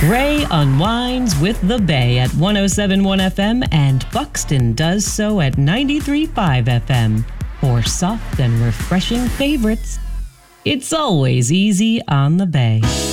Ray unwinds with the Bay at 107.1 FM and Buxton does so at 93.5 FM. For soft and refreshing favorites, it's always easy on the Bay.